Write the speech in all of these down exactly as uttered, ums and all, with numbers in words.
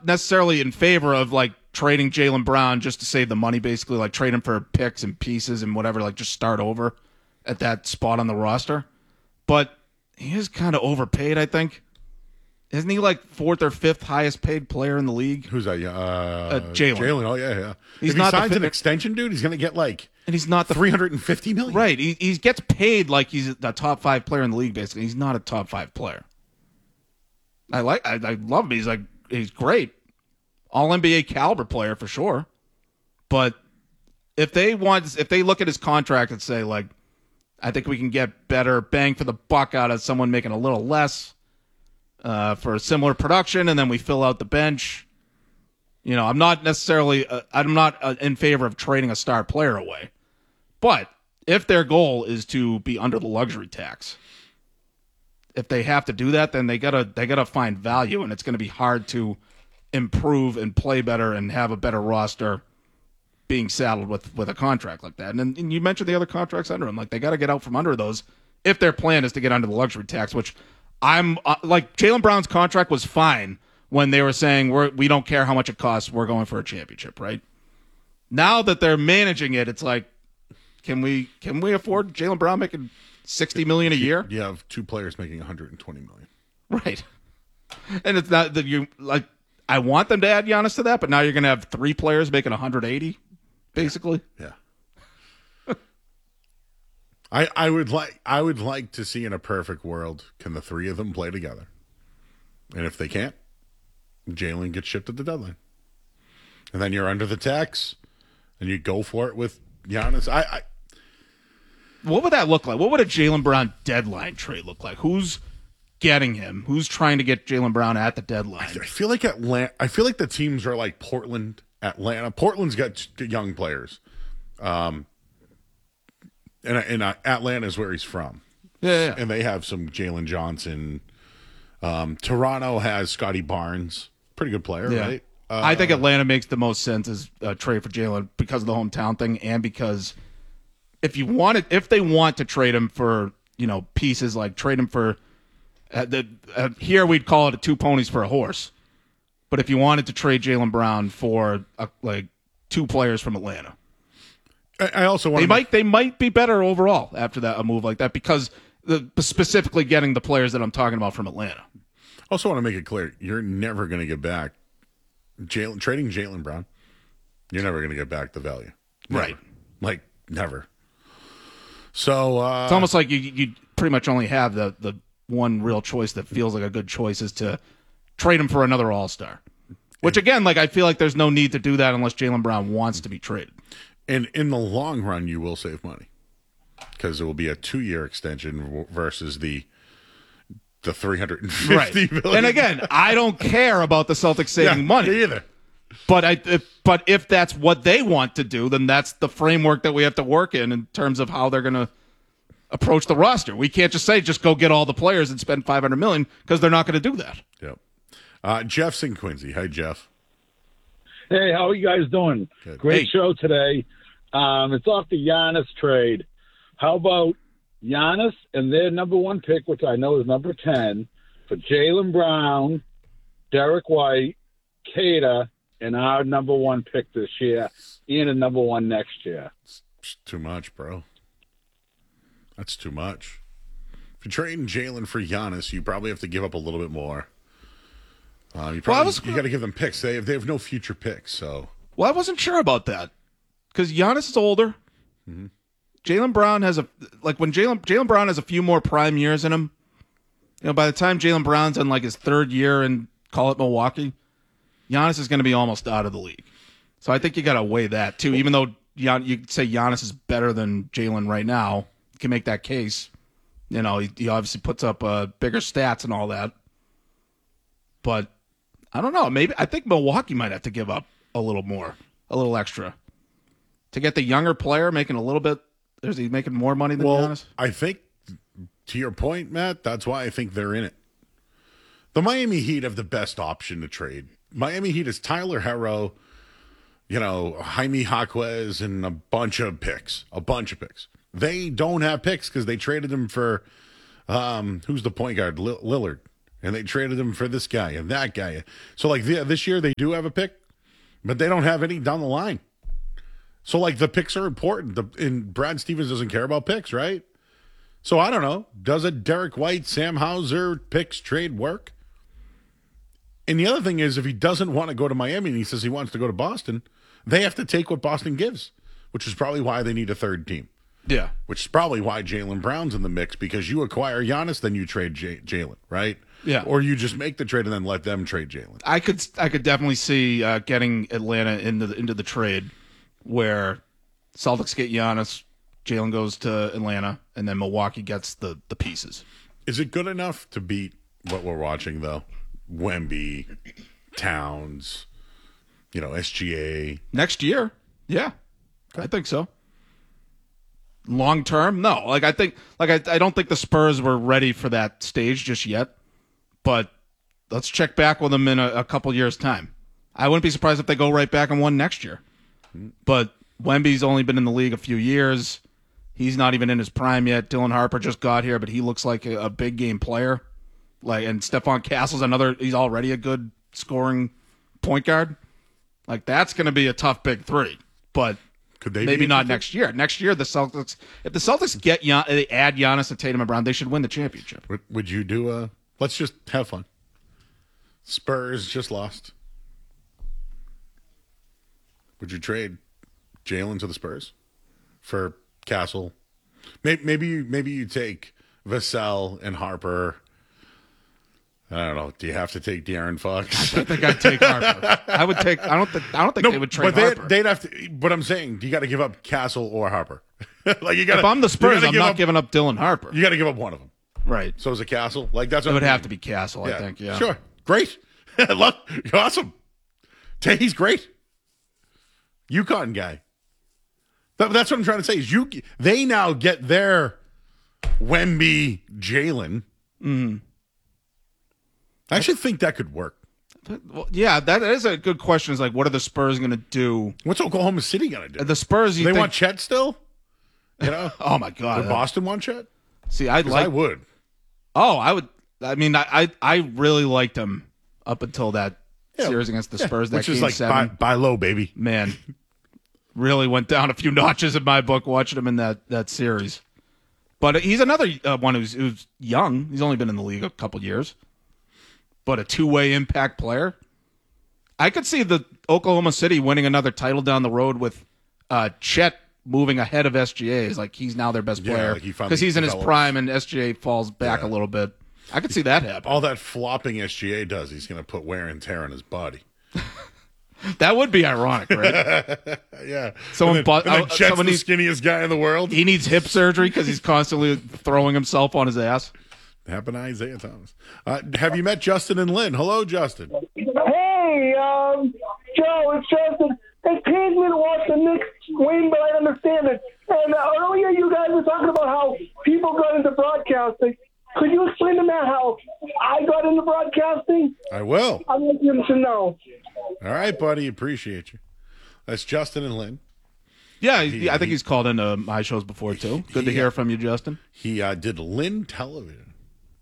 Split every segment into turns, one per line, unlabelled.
not necessarily in favor of like trading Jaylen Brown just to save the money, basically, like trade him for picks and pieces and whatever, like just start over at that spot on the roster. But he is kind of overpaid, I think. Isn't he like fourth or fifth highest paid player in the league?
Who's that? Uh, uh,
Jaylen.
Jaylen. Oh yeah, yeah.
He's
if
not
he
the
signs
fi-
an extension, dude, he's gonna get like
and he's not the
three hundred and fifty million.
Right. He he gets paid like he's a top five player in the league. Basically, he's not a top five player. I like. I, I love him. He's like he's great, all N B A caliber player for sure. But if they want, if they look at his contract and say like, I think we can get better bang for the buck out of someone making a little less. Uh, for a similar production, and then we fill out the bench. You know, I'm not necessarily, uh, I'm not uh, in favor of trading a star player away. But if their goal is to be under the luxury tax, if they have to do that, then they gotta they gotta find value, and it's going to be hard to improve and play better and have a better roster being saddled with, with a contract like that. And, and you mentioned the other contracts under them, like they got to get out from under those if their plan is to get under the luxury tax, which. I'm uh, like Jaylen Brown's contract was fine when they were saying we're we don't care how much it costs, we're going for a championship, right? Now that they're managing it, it's like, can we can we afford Jaylen Brown making sixty million a year?
You have two players making one hundred twenty million,
right? And it's not that you like. I want them to add Giannis to that, but now you're going to have three players making one hundred eighty, basically.
Yeah. I, I would like I would like to see in a perfect world, can the three of them play together? And if they can't, Jaylen gets shipped at the deadline. And then you're under the tax and you go for it with Giannis. I, I
What would that look like? What would a Jaylen Brown deadline trade look like? Who's getting him? Who's trying to get Jaylen Brown at the deadline?
I feel like Atlanta I feel like the teams are like Portland, Atlanta. Portland's got young players. Um And, and uh, Atlanta is where he's from.
Yeah, yeah.
And they have some Jalen Johnson. Um, Toronto has Scotty Barnes. Pretty good player,
yeah.
right? Uh,
I think Atlanta makes the most sense as a trade for Jalen because of the hometown thing and because if you wanted, if they want to trade him for, you know, pieces like trade him for, uh, the, uh, here we'd call it a two ponies for a horse. But if you wanted to trade Jaylen Brown for uh, like two players from Atlanta.
I also want
they
to
might they might be better overall after that a move like that because the specifically getting the players that I'm talking about from Atlanta.
Also want to make it clear you're never going to get back Jaylen trading Jaylen Brown. You're never going to get back the value, never.
Right?
Like never. So uh,
it's almost like you you pretty much only have the the one real choice that feels like a good choice is to trade him for another All Star. Which again, like I feel like there's no need to do that unless Jaylen Brown wants to be traded.
And in the long run, you will save money because it will be a two-year extension versus the the three hundred fifty
right.
million.
And again, I don't care about the Celtics saving
yeah,
money
either.
But I, if, but if that's what they want to do, then that's the framework that we have to work in in terms of how they're going to approach the roster. We can't just say just go get all the players and spend five hundred million dollars because they're not going to do that.
Yep. Uh, Jeff's in Quincy. Hi, Jeff.
Hey, how are you guys doing?
Good.
Great
Hey.
show today. Um, it's off the Giannis trade. How about Giannis and their number one pick, which I know is number ten, for Jaylen Brown, Derek White, Kata, and our number one pick this year, and a number one next year.
It's too much, bro. That's too much. If you're trading Jalen for Giannis, you probably have to give up a little bit more. Uh, you probably
Well, I was-
you got to give them picks. They have, they have no future picks, so
Well, I wasn't sure about that because Giannis is older.
Mm-hmm.
Jaylen Brown has a like when Jaylen Jaylen Brown has a few more prime years in him. You know, by the time Jaylen Brown's in like his third year and call it Milwaukee, Giannis is going to be almost out of the league. So I think you got to weigh that too. Even though Gian, you could say Giannis is better than Jaylen right now, you can make that case. You know, he, he obviously puts up uh, bigger stats and all that. But I don't know. Maybe I think Milwaukee might have to give up a little more, a little extra, to get the younger player making a little bit. Is he making more money than
well,
Giannis?
I think to your point, Matt, that's why I think they're in it. The Miami Heat have the best option to trade. Miami Heat is Tyler Herro, you know, Jaime Jaquez, and a bunch of picks, a bunch of picks. They don't have picks because they traded them for um, who's the point guard, Lillard, and they traded him for this guy and that guy. So, like, the, this year they do have a pick, but they don't have any down the line. So, like, the picks are important. The, and Brad Stevens doesn't care about picks, right? So, I don't know. Does a Derek White, Sam Hauser picks trade work? And the other thing is, if he doesn't want to go to Miami and he says he wants to go to Boston, they have to take what Boston gives, which is probably why they need a third team.
Yeah.
Which is probably why Jaylen Brown's in the mix, because you acquire Giannis, then you trade J- Jaylen, right?
Yeah.
Or you just make the trade and then let them trade Jaylen.
I could I could definitely see uh, getting Atlanta into the, into the trade where Celtics get Giannis, Jaylen goes to Atlanta, and then Milwaukee gets the, the pieces.
Is it good enough to beat what we're watching, though? Wemby, Towns, you know, S G A.
Next year, yeah, I think so. Long term, no. Like I think, like I, I don't think the Spurs were ready for that stage just yet. But let's check back with them in a, a couple years' time. I wouldn't be surprised if they go right back and won next year. But Wemby's only been in the league a few years. He's not even in his prime yet. Dylan Harper just got here, but he looks like a, a big game player. Like, and Stephon Castle's another. He's already a good scoring point guard. Like, that's going to be a tough big three. But
Could they
maybe
be
not next year. Next year, the Celtics. If the Celtics get Gian, they add Giannis and Tatum and Brown, they should win the championship.
Would, would you do a? Let's just have fun. Spurs just lost. Would you trade Jaylen to the Spurs for Castle? Maybe maybe maybe you take Vassell and Harper. I don't know. Do you have to take De'Aaron Fox?
I think I'd take Harper. I would take. I don't think. I don't think
No,
they would trade
but they,
Harper.
they'd have to. But I'm saying you got to give up Castle or Harper. Like you got.
If I'm the Spurs, I'm not up, giving up Dylan Harper.
You got to give up one of them.
Right.
So is it Castle? Like that's.
It
what
would
I'm
have to be Castle. I think. Yeah.
Sure. Great. Love. You're awesome. He's great. UConn guy. That, that's what I'm trying to say. Is you? They now get their Wemby Jaylen.
Mm.
I actually think that could work.
Well, yeah, that is a good question. Is like, what are the Spurs going to do?
What's Oklahoma City going to do?
The Spurs. You
they
think,
want Chet still? You know?
Oh my God.
Would Boston want Chet?
See, I'd like.
I would.
Oh, I would. I mean, I I, I really liked him up until that
Yeah.
series against the Spurs. That
Which
game
is like
seven.
buy, buy low, baby.
Man, really went down a few notches in my book watching him in that, that series. But he's another uh, one who's who's young. He's only been in the league a couple years, but a two way impact player. I could see the Oklahoma City winning another title down the road with uh, Chet moving ahead of S G A. Is like he's now their best
Yeah,
player
like he
because
finally
he's in his
develops.
prime and S G A falls back
Yeah.
a little bit. I could see that happen.
All that flopping S G A does, he's going to put wear and tear on his body.
That would be ironic, right?
Yeah.
Someone
and then,
bought-
and then
uh,
Chet's
someone
the
needs-
skinniest guy in the world.
He needs hip surgery because he's constantly throwing himself on his ass.
Happened to Isaiah Thomas. Uh, have you met Justin and Lynn? Hello, Justin.
Hey, um, Joe, it's Justin. It pains me to watch the Knicks win, but I understand it. And uh, earlier you guys were talking about how people got into broadcasting. Could you explain to Matt how I got into broadcasting?
I will.
I want him to know.
All right, buddy. Appreciate you. That's Justin and Lynn.
Yeah,
He-
I think
he-
he's called into my shows before too. Good to
he-
hear from you, Justin.
He uh, did Lynn Television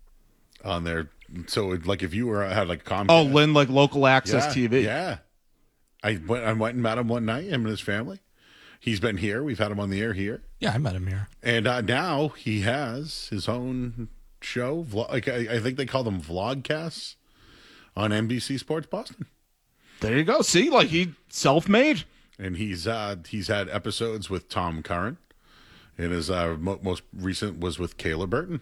on there. So, it, like, if you were had like Comcast.
Oh, Lynn, like local access
yeah,
T V.
Yeah. I went, I went and met him one night, him and his family. He's been here. We've had him on the air here.
Yeah, I met him here.
And uh, now he has his own show. Vlog, like I, I think they call them vlogcasts on N B C Sports Boston.
There you go. See, like he self-made.
And he's uh, he's had episodes with Tom Curran. And his uh, mo- most recent was with Kayla Burton.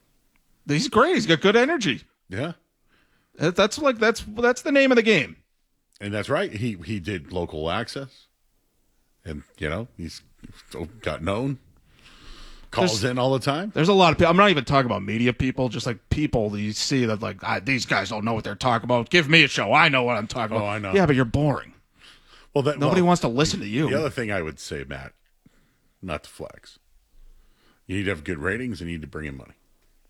He's great. He's got good energy.
Yeah.
That- That's like that's that's the name of the game.
And that's right. He he did local access. And, you know, he's got known. Calls
There's-
in all the time.
There's a lot of people. I'm not even talking about media people. Just like people that you see that like ah, these guys don't know what they're talking about. Give me a show. I know what I'm talking about.
Oh, I know.
Yeah, but you're boring.
Well, that,
Nobody
well,
wants to listen to you.
The other thing I would say, Matt, not to flex. You need to have good ratings and you need to bring in money.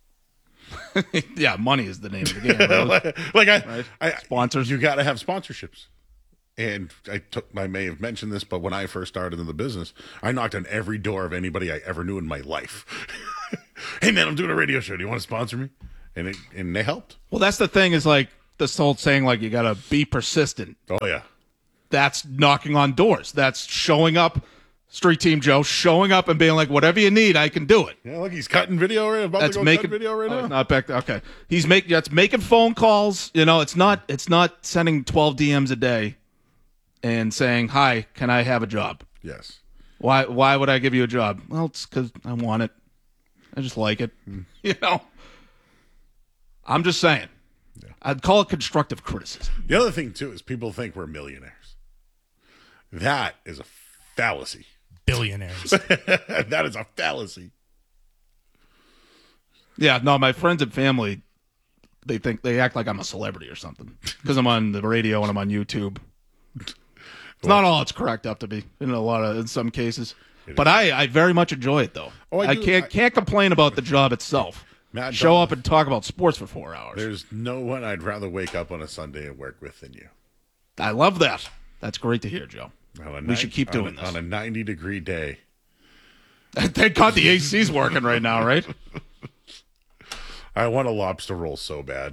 Yeah, money is the name of the game. Really.
like I,
Right.
I
Sponsors.
you got to have sponsorships. And I took, I may have mentioned this, but when I first started in the business, I knocked on every door of anybody I ever knew in my life. Hey man, I'm doing a radio show. Do you want to sponsor me? and it and they helped.
Well, that's the thing is like this whole saying like you got to be persistent.
Oh yeah,
That's knocking on doors. That's showing up, Street Team Joe, showing up and being like, whatever you need, I can do it.
yeah. Look, he's cutting video right about
That's
to go
making
cut video right
oh,
now.
Not back. Okay, he's making. That's making phone calls. You know, it's not. It's not sending twelve D Ms a day and saying, "Hi, can I have a job?"
Yes.
Why? Why would I give you a job? Well, it's because I want it. I just like it. You know. I'm just saying.
Yeah.
I'd call it constructive criticism.
The other thing too is people think we're millionaires. That is a fallacy.
Billionaires.
That is a fallacy.
Yeah, no, my friends and family, they think they act like I'm a celebrity or something because I'm on the radio and I'm on YouTube. It's not all it's cracked up to be in a lot of in some cases, but I, I very much enjoy it though.
Oh, I
I,
do.
can't
I-
can't complain about the job itself.
Matt
Show
Dunn-
up and talk about sports for four hours.
There's no one I'd rather wake up on a Sunday and work with than you.
I love that. That's great to hear, Joe.
On a
We
nine-
should keep doing
on,
this.
on a ninety degree day.
Thank God the A C's working right now, right?
I want a lobster roll so bad.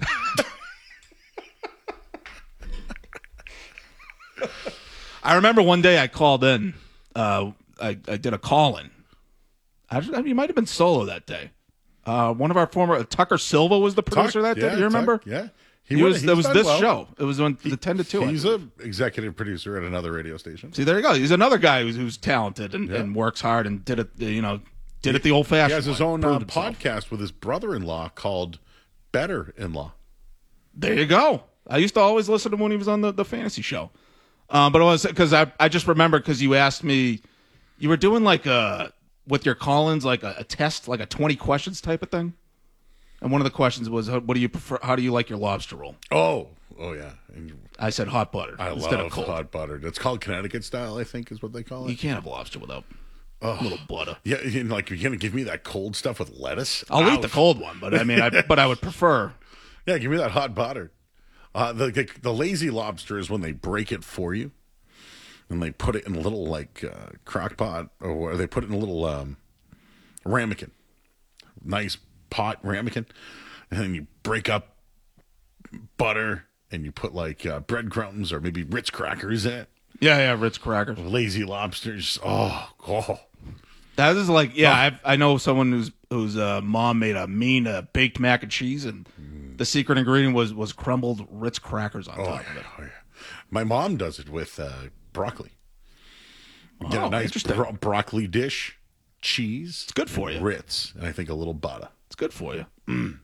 I remember one day I called in. Uh, I, I did a call in. Actually, I mean, you might have been solo that day. Uh, one of our former Tucker Silva was the producer that
yeah,
day. You remember?
Tuck, yeah.
He,
would've-
was.
he's
There was
done
this
well.
show. It was on the ten to two. I
He's
believe.
a executive producer at another radio station.
See, there you go. He's another guy who's, who's talented and,
Yeah.
and works hard and did it. You know, did it the old fashioned.
He has his
way,
own uh,
proved himself.
podcast with his brother-in-law called Better In Law.
There you go. I used to always listen to him when he was on the, the fantasy show. Um, but it was because I I just remember because you asked me, you were doing like a with your call-ins like a, a test, like a twenty questions type of thing. And one of the questions was, what do you prefer? How do you like your lobster roll?
Oh, oh yeah. And
I said hot butter
I
instead
love
of cold.
hot butter. It's called Connecticut style, I think, is what they call
You
it.
can't have lobster without a little butter.
Yeah, and like you're gonna give me that cold stuff with lettuce.
I'll eat the
Ouch.
cold one, but I mean, I but I would prefer.
Yeah, give me that hot butter. Uh, the, the the lazy lobster is when they break it for you, and they put it in a little like uh, crock pot, or they put it in a little um, ramekin, nice pot ramekin, and then you break up butter and you put like uh, breadcrumbs or maybe Ritz crackers in it.
Yeah, yeah, Ritz crackers.
Lazy lobsters. Oh, oh.
That is like, yeah, I I know someone whose whose uh, mom made a mean uh, baked mac and cheese, and the secret ingredient was was crumbled Ritz crackers on
Oh,
top
yeah,
of it.
oh, yeah. My mom does it with uh, broccoli. You get
Oh,
a nice
interesting.
bro- broccoli dish, cheese. It's
good for you.
Ritz, and I think a little butter.
It's good for you.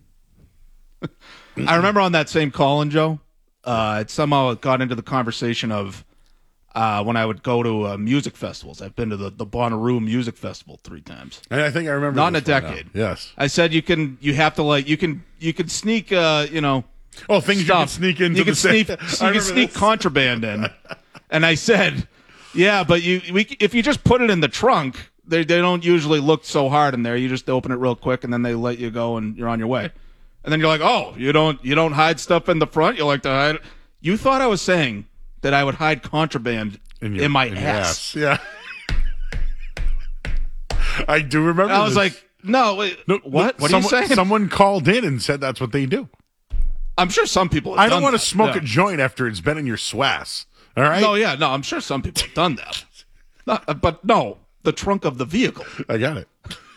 I remember on that same call-in, Joe, uh, it somehow got into the conversation of uh, when I would go to uh, music festivals. I've been to the, the Bonnaroo Music Festival three times.
And I think I remember
Not in a
this one now.
decade.
Yes.
I said you can, you have to like, you can, you can sneak, uh, you know,
Oh, things
stuff.
you can sneak into
You
the
can sneak,
set.
you
I
can
remember
sneak
this.
contraband in. And I said, yeah, but you, we, if you just put it in the trunk, they they don't usually look so hard in there. You just open it real quick and then they let you go and you're on your way. And then you're like, oh, you don't you don't hide stuff in the front. You like to hide. You thought I was saying that I would hide contraband in,
your-
my
in your
ass.
Yeah. I do remember.
I was
this.
like, no, wait,
No,
what? What
someone,
are you saying?
Someone called in and said that's what they do.
I'm sure some people. Have
I don't
done
want to
that.
smoke
Yeah.
a joint after it's been in your swass. All right.
No, yeah, no. I'm sure some people have done that. Not, but no, the trunk of the vehicle.
I got it.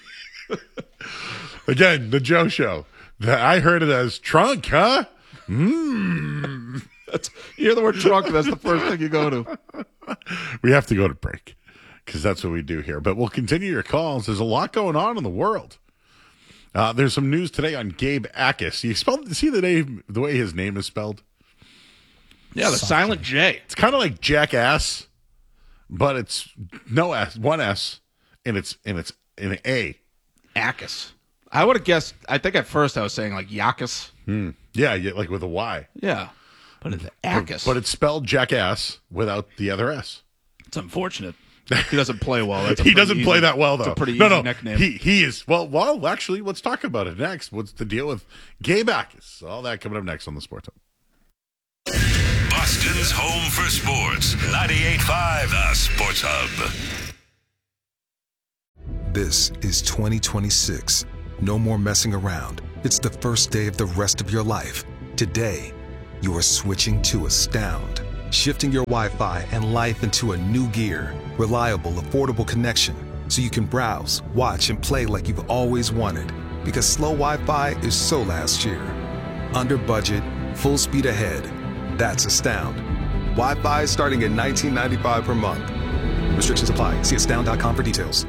Again, the Joe Show. The- I heard it as trunk, huh?
That's, you hear the word trunk, that's the first thing you go to.
We have to go to break because that's what we do here. But we'll continue your calls. There's a lot going on in the world. Uh, there's some news today on Gabe Akis. You spelled see the name the way his name is spelled.
Yeah, the silent J.
It's kind of like jackass, but it's no S, one S, and it's and it's an A.
Akis. I would have guessed. I think at first I was saying like Yakis.
Yeah, yeah, like with a Y.
Yeah, but it's Akis.
But it's spelled jackass without the other S.
it's unfortunate. He doesn't play well. That's a
He
pretty
doesn't
easy-
play that well, though.
It's a pretty
no,
easy
no,
nickname.
He he is well. Well, actually, let's talk about it next. What's the deal with Gabe Akis? All that coming up next on the Sports Hub.
Boston's home for sports. ninety-eight point five The Sports Hub.
This is twenty twenty-six. No more messing around.
It's the first day of the rest of your life. Today, you are switching to Astound, shifting your Wi-Fi and life into a new gear. Reliable, affordable connection, so you can browse, watch, and play like you've always wanted. Because slow Wi-Fi is so last year. Under budget, full speed ahead. That's Astound. Wi-Fi starting at nineteen ninety-five dollars per month. Restrictions apply. See astound dot com for details.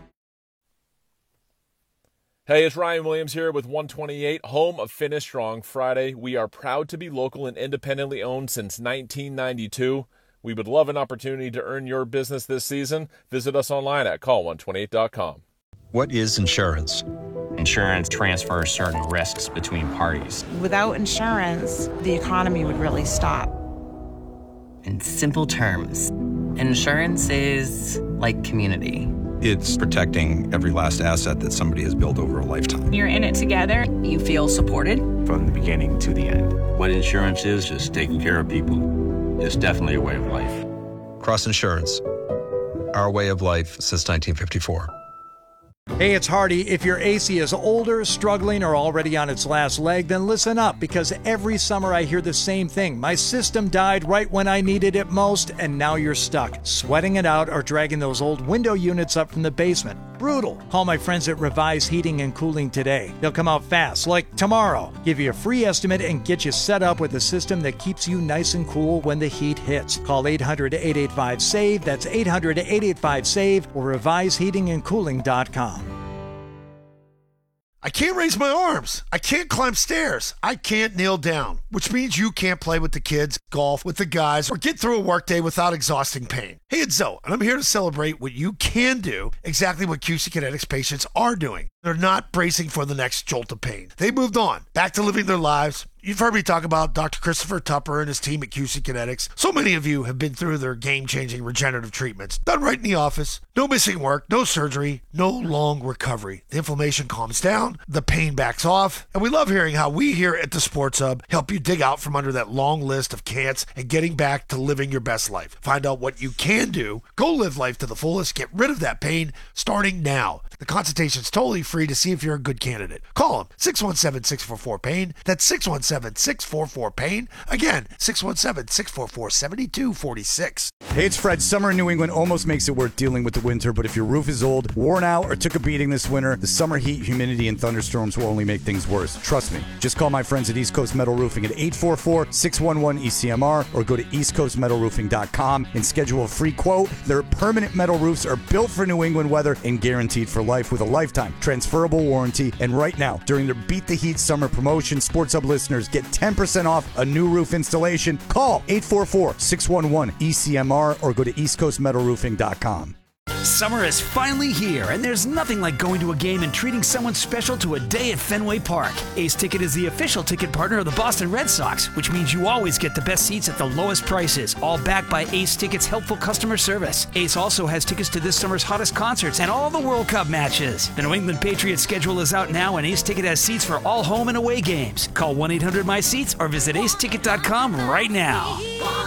Hey, it's Ryan Williams here with one twenty-eight, home of Finish Strong Friday. We are proud to be local and independently owned since nineteen ninety-two. We would love an opportunity to earn your business this season. Visit us online at call one twenty-eight dot com.
What is insurance?
Insurance transfers certain risks between parties.
Without insurance, the economy would really stop.
In simple terms, insurance is like community.
It's protecting every last asset that somebody has built over a lifetime.
You're in it together.
You feel supported
From the beginning to the end.
What insurance is, just taking care of people. It's definitely a way of life.
Cross Insurance. Our way of life since nineteen fifty-four.
Hey, it's Hardy. If your A C is older, struggling, or already on its last leg, then listen up, because every summer I hear the same thing. My system died right when I needed it most, and now you're stuck, sweating it out or dragging those old window units up from the basement. Brutal. Call my friends at Revise Heating and Cooling today. They'll come out fast, like tomorrow. Give you a free estimate and get you set up with a system that keeps you nice and cool when the heat hits. Call eight hundred, eight eight five, S A V E. That's eight hundred, eight eight five, S A V E or revise heating and cooling dot com.
I can't raise my arms. I can't climb stairs. I can't kneel down, which means you can't play with the kids, golf with the guys, or get through a workday without exhausting pain. Hey, it's Zoe, and I'm here to celebrate what you can do, exactly what Q C Kinetics patients are doing. They're not bracing for the next jolt of pain. They moved on, back to living their lives. You've heard me talk about Doctor Christopher Tupper and his team at Q C Kinetics. So many of you have been through their game-changing regenerative treatments. Done right in the office. No missing work, no surgery, no long recovery. The inflammation calms down, the pain backs off, and we love hearing how we here at the Sports Hub help you dig out from under that long list of can'ts and getting back to living your best life. Find out what you can do. Go live life to the fullest. Get rid of that pain starting now. The consultation's totally free to see if you're a good candidate. Call them, six one seven, six four four, pain. That's six one seven, six four four, pain. Again, six one seven, six four four, seven two four six.
Hey, it's Fred. Summer in New England almost makes it worth dealing with the winter, but if your roof is old, worn out, or took a beating this winter, the summer heat, humidity, and thunderstorms will only make things worse. Trust me. Just call my friends at East Coast Metal Roofing at eight four four, six one one, E C M R or go to east coast metal roofing dot com and schedule a free quote. Their permanent metal roofs are built for New England weather and guaranteed for life with a lifetime transferable warranty. And right now, during their Beat the Heat summer promotion, Sports Hub listeners get ten percent off a new roof installation. Call eight four four, six one one, E C M R or go to east coast metal roofing dot com.
Summer is finally here, and there's nothing like going to a game and treating someone special to a day at Fenway Park. Ace Ticket is the official ticket partner of the Boston Red Sox, which means you always get the best seats at the lowest prices, all backed by Ace Ticket's helpful customer service. Ace also has tickets to this summer's hottest concerts and all the World Cup matches. The New England Patriots schedule is out now, and Ace Ticket has seats for all home and away games. Call one eight hundred my seats or visit ace ticket dot com right now.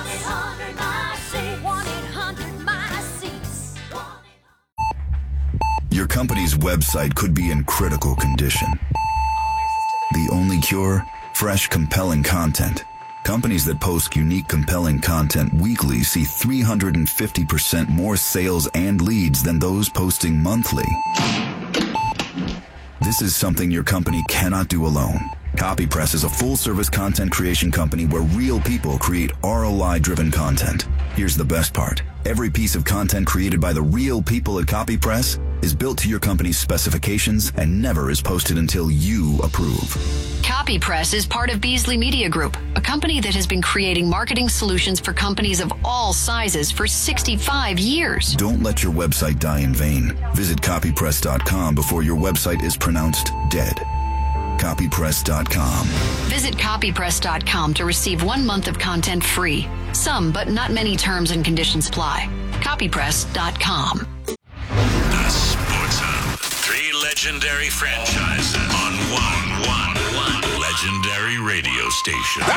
Your company's website could be in critical condition. The only cure? Fresh, compelling content. Companies that post unique, compelling content weekly see three hundred fifty percent more sales and leads than those posting monthly. This is something your company cannot do alone. CopyPress is a full-service content creation company where real people create R O I-driven content. Here's the best part. Every piece of content created by the real people at CopyPress is built to your company's specifications and never is posted until you approve.
CopyPress is part of Beasley Media Group, a company that has been creating marketing solutions for companies of all sizes for sixty-five years.
Don't let your website die in vain. Visit copy press dot com before your website is pronounced dead. copy press dot com.
Visit copy press dot com to receive one month of content free. Some, but not many terms and conditions apply. copy press dot com.
The Sports Hub. Three legendary franchises on one, one, one legendary radio station.